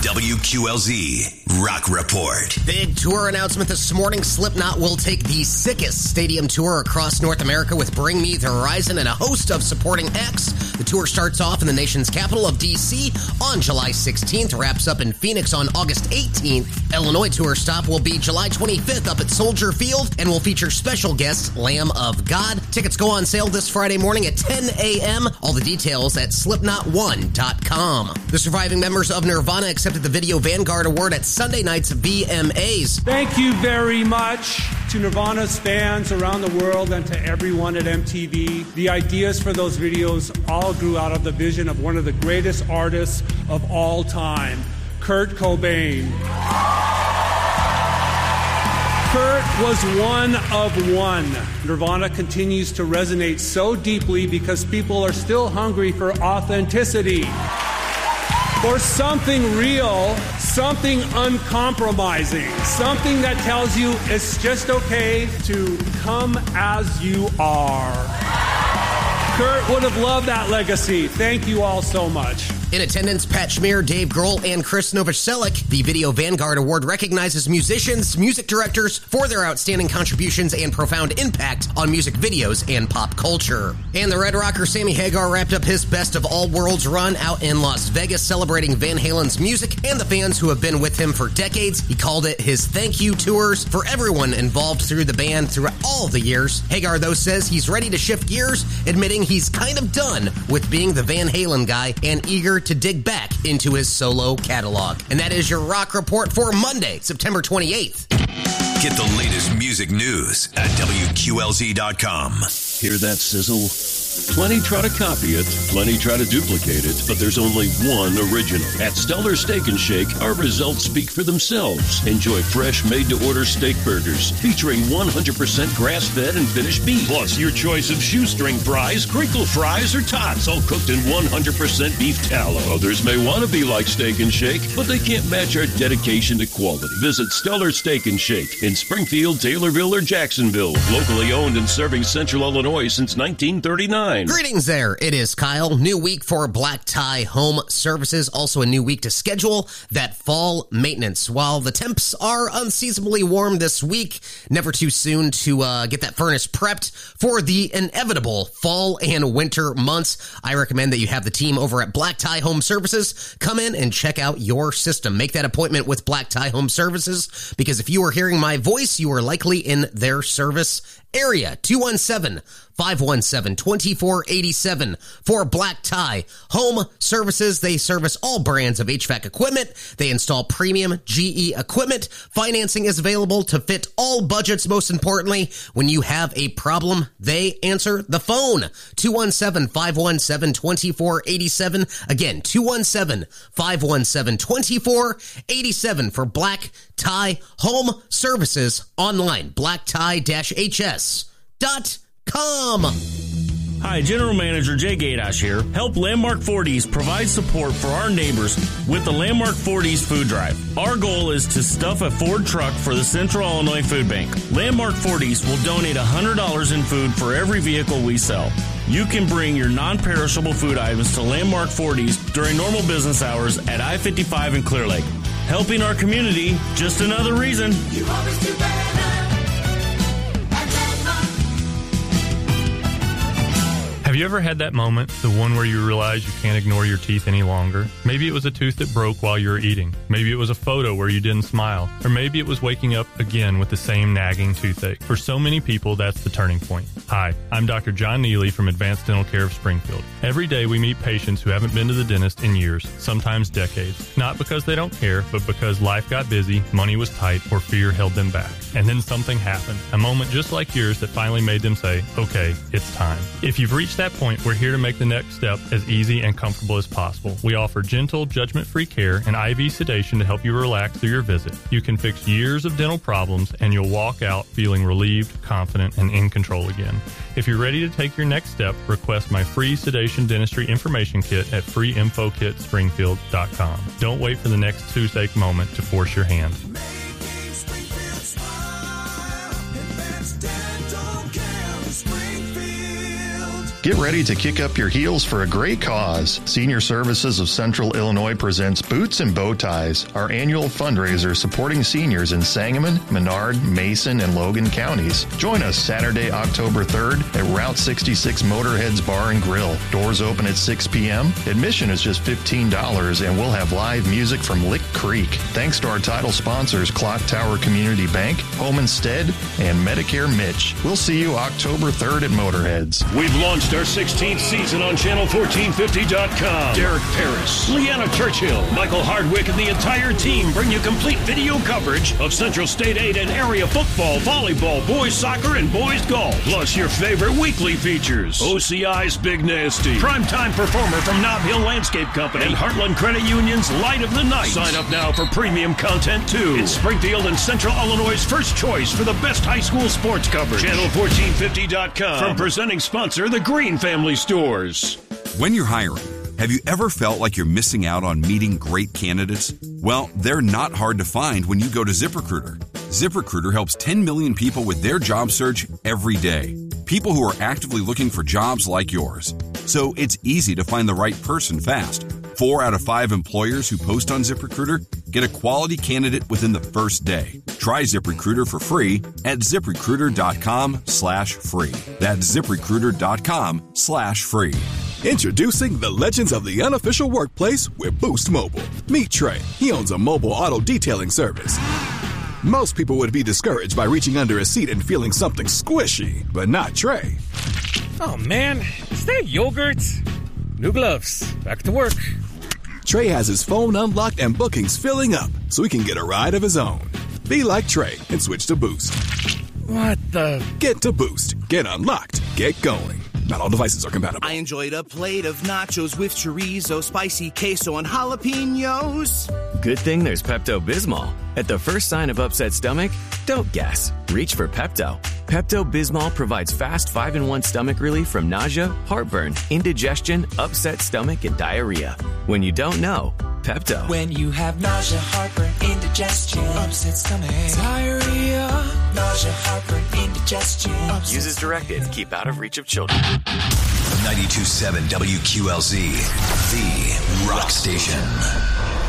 WQLZ Rock Report. Big tour announcement this morning. Slipknot will take the sickest stadium tour across North America with Bring Me the Horizon and a host of supporting acts. The tour starts off in the nation's capital of D.C. on July 16th, wraps up in Phoenix on August 18th. Illinois tour stop will be July 25th up at Soldier Field and will feature special guest Lamb of God. Tickets go on sale this Friday morning at 10 a.m. All the details at slipknot1.com. The surviving members of Nirvana accepted the Video Vanguard Award at Sunday night's VMAs. Thank you very much to Nirvana's fans around the world and to everyone at MTV. The ideas for those videos all grew out of the vision of one of the greatest artists of all time, Kurt Cobain. Kurt was one of one. Nirvana continues to resonate so deeply because people are still hungry for authenticity, for something real, something uncompromising, something that tells you it's just okay to come as you are. Kurt would have loved that legacy. Thank you all so much. In attendance, Pat Schmier, Dave Grohl, and Chris Novoselic. The Video Vanguard Award recognizes musicians, music directors for their outstanding contributions and profound impact on music videos and pop culture. And the Red Rocker Sammy Hagar wrapped up his Best of All Worlds run out in Las Vegas, celebrating Van Halen's music and the fans who have been with him for decades. He called it his thank you tours for everyone involved through the band throughout all the years. Hagar, though, says he's ready to shift gears, admitting he's kind of done with being the Van Halen guy and eager to dig back into his solo catalog. And that is your Rock Report for Monday, September 28th. Get the latest music news at WQLZ.com. Hear that sizzle? Plenty try to copy it, plenty try to duplicate it, but there's only one original. At Stellar Steak and Shake, our results speak for themselves. Enjoy fresh, made-to-order steak burgers featuring 100% grass-fed and finished beef. Plus, your choice of shoestring fries, crinkle fries, or tots, all cooked in 100% beef tallow. Others may want to be like Steak and Shake, but they can't match our dedication to quality. Visit Stellar Steak and Shake in Springfield, Taylorville, or Jacksonville. Locally owned and serving Central Illinois since 1939. Greetings there. It is Kyle. New week for Black Tie Home Services. Also a new week to schedule that fall maintenance. While the temps are unseasonably warm this week, never too soon to get that furnace prepped for the inevitable fall and winter months. I recommend that you have the team over at Black Tie Home Services come in and check out your system. Make that appointment with Black Tie Home Services, because if you are hearing my voice, you are likely in their service area. 217-517-2487 for Black Tie Home Services. They service all brands of HVAC equipment. They install premium GE equipment. Financing is available to fit all budgets. Most importantly, when you have a problem, they answer the phone. 217-517-2487. Again, 217-517-2487 for Black Tie Home Services. Online, blacktie-hs.com. Hi, General Manager Jay Gaidash here. Help Landmark 40s provide support for our neighbors with the Landmark 40s Food Drive. Our goal is to stuff a Ford truck for the Central Illinois Food Bank. Landmark 40s will donate $100 in food for every vehicle we sell. You can bring your non-perishable food items to Landmark 40s during normal business hours at I-55 in Clear Lake. Helping our community, just another reason. You always do better. Have you ever had that moment, the one where you realize you can't ignore your teeth any longer? Maybe it was a tooth that broke while you were eating. Maybe it was a photo where you didn't smile. Or maybe it was waking up again with the same nagging toothache. For so many people, that's the turning point. Hi, I'm Dr. John Neely from Advanced Dental Care of Springfield. Every day we meet patients who haven't been to the dentist in years, sometimes decades. Not because they don't care, but because life got busy, money was tight, or fear held them back. And then something happened. A moment just like yours that finally made them say, okay, it's time. If you've reached that point, we're here to make the next step as easy and comfortable as possible. We offer gentle, judgment-free care and IV sedation to help you relax through your visit. You can fix years of dental problems, and you'll walk out feeling relieved, confident, and in control again. If you're ready to take your next step, request my free sedation dentistry information kit at freeinfokitspringfield.com. Don't wait for the next toothache moment to force your hand. Get ready to kick up your heels for a great cause. Senior Services of Central Illinois presents Boots and Bow Ties, our annual fundraiser supporting seniors in Sangamon, Menard, Mason, and Logan counties. Join us Saturday, October 3rd at Route 66 Motorheads Bar and Grill. Doors open at 6 p.m. Admission is just $15, and we'll have live music from Lick Creek. Thanks to our title sponsors, Clock Tower Community Bank, Home Instead, and Medicare Mitch. We'll see you October 3rd at Motorheads. We've launched our 16th season on Channel1450.com. Derek Paris, Leanna Churchill, Michael Hardwick, and the entire team bring you complete video coverage of Central State 8 and area football, volleyball, boys soccer, and boys golf. Plus your favorite weekly features. OCI's Big Nasty, primetime performer from Nob Hill Landscape Company, and Heartland Credit Union's Light of the Night. Sign up now for premium content too. It's Springfield and Central Illinois' first choice for the best high school sports coverage. Channel1450.com. From presenting sponsor, the Green Family Stores. When you're hiring, have you ever felt like you're missing out on meeting great candidates? Well, they're not hard to find when you go to ZipRecruiter. ZipRecruiter helps 10 million people with their job search every day. People who are actively looking for jobs like yours. So it's easy to find the right person fast. 4 out of 5 employers who post on ZipRecruiter get a quality candidate within the first day. Try ZipRecruiter for free at ZipRecruiter.com/free. That's ZipRecruiter.com/free. Introducing the legends of the unofficial workplace with Boost Mobile. Meet Trey. He owns a mobile auto detailing service. Most people would be discouraged by reaching under a seat and feeling something squishy, but not Trey. Oh man, is that yogurt? New gloves. Back to work. Trey has his phone unlocked and bookings filling up so he can get a ride of his own. Be like Trey and switch to Boost. What the? Get to Boost. Get unlocked. Get going. Not all devices are compatible. I enjoyed a plate of nachos with chorizo, spicy queso, and jalapenos. Good thing there's Pepto-Bismol. At the first sign of upset stomach, don't guess. Reach for Pepto. Pepto-Bismol provides fast 5-in-1 stomach relief from nausea, heartburn, indigestion, upset stomach, and diarrhea. When you don't know, Pepto. When you have nausea, heartburn, indigestion, upset stomach, diarrhea, nausea, heartburn, indigestion. Use as directed. Keep out of reach of children. 92.7 WQLZ, the rock station.